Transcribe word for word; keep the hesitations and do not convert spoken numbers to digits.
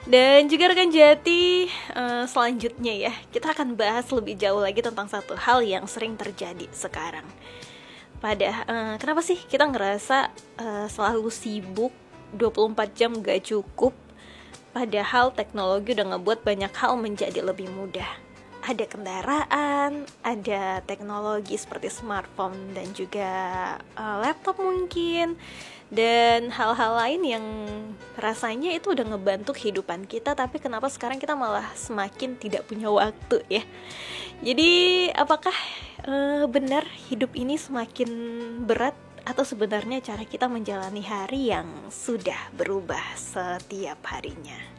Dan juga rekan Jati, uh, selanjutnya ya, kita akan bahas lebih jauh lagi tentang satu hal yang sering terjadi sekarang. Pada uh, kenapa sih kita ngerasa uh, selalu sibuk, dua puluh empat jam gak cukup, padahal teknologi udah ngebuat banyak hal menjadi lebih mudah. Ada kendaraan, ada teknologi seperti smartphone dan juga uh, laptop mungkin, dan hal-hal lain yang rasanya itu udah ngebantu kehidupan kita, tapi kenapa sekarang kita malah semakin tidak punya waktu ya. Jadi apakah uh, benar hidup ini semakin berat, atau sebenarnya cara kita menjalani hari yang sudah berubah setiap harinya?